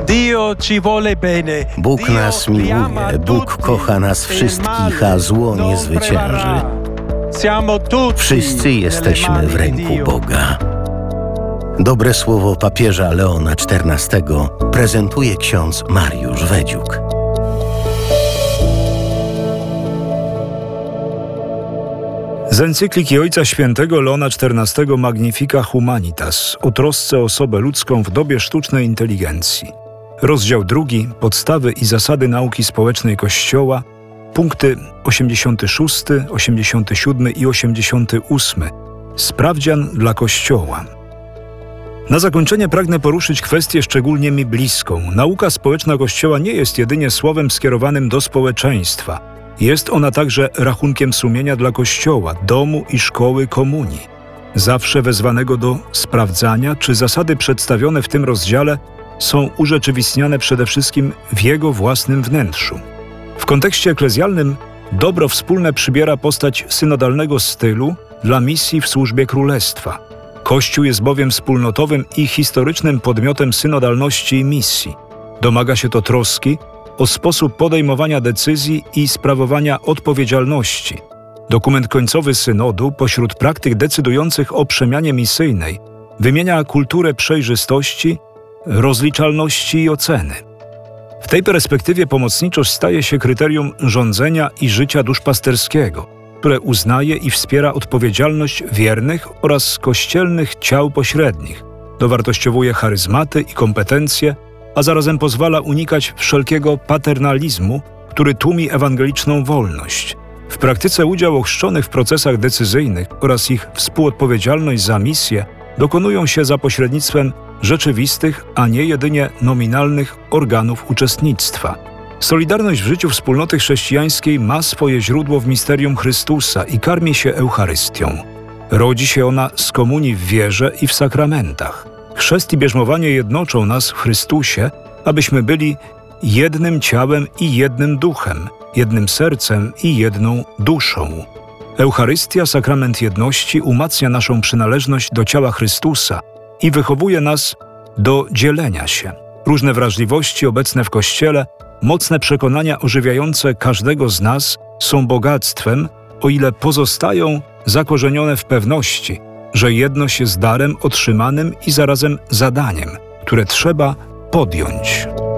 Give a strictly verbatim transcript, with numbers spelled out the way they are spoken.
Bóg nas miłuje, Bóg kocha nas wszystkich, a zło nie zwycięży. Wszyscy jesteśmy w ręku Boga. Dobre słowo papieża Leona czternastego prezentuje ksiądz Mariusz Wedziuk. Z encykliki Ojca Świętego Leona czternastego Magnifica Humanitas o trosce o osobę ludzką w dobie sztucznej inteligencji. Rozdział drugi, podstawy i zasady nauki społecznej Kościoła, punkty osiemdziesiąty szósty, osiemdziesiąty siódmy i osiemdziesiąty ósmy. Sprawdzian dla Kościoła. Na zakończenie pragnę poruszyć kwestię szczególnie mi bliską. Nauka społeczna Kościoła nie jest jedynie słowem skierowanym do społeczeństwa. Jest ona także rachunkiem sumienia dla Kościoła, domu i szkoły komunii, zawsze wezwanego do sprawdzania, czy zasady przedstawione w tym rozdziale są urzeczywistniane przede wszystkim w jego własnym wnętrzu. W kontekście eklezjalnym dobro wspólne przybiera postać synodalnego stylu dla misji w służbie Królestwa. Kościół jest bowiem wspólnotowym i historycznym podmiotem synodalności i misji. Domaga się to troski o sposób podejmowania decyzji i sprawowania odpowiedzialności. Dokument końcowy synodu pośród praktyk decydujących o przemianie misyjnej wymienia kulturę przejrzystości, rozliczalności i oceny. W tej perspektywie pomocniczość staje się kryterium rządzenia i życia duszpasterskiego, które uznaje i wspiera odpowiedzialność wiernych oraz kościelnych ciał pośrednich, dowartościowuje charyzmaty i kompetencje, a zarazem pozwala unikać wszelkiego paternalizmu, który tłumi ewangeliczną wolność. W praktyce udział ochrzczonych w procesach decyzyjnych oraz ich współodpowiedzialność za misję dokonują się za pośrednictwem rzeczywistych, a nie jedynie nominalnych organów uczestnictwa. Solidarność w życiu wspólnoty chrześcijańskiej ma swoje źródło w misterium Chrystusa i karmi się Eucharystią. Rodzi się ona z komunii w wierze i w sakramentach. Chrzest i bierzmowanie jednoczą nas w Chrystusie, abyśmy byli jednym ciałem i jednym duchem, jednym sercem i jedną duszą. Eucharystia, sakrament jedności, umacnia naszą przynależność do ciała Chrystusa i wychowuje nas do dzielenia się. Różne wrażliwości obecne w Kościele, mocne przekonania ożywiające każdego z nas są bogactwem, o ile pozostają zakorzenione w pewności, że jedność jest darem otrzymanym i zarazem zadaniem, które trzeba podjąć.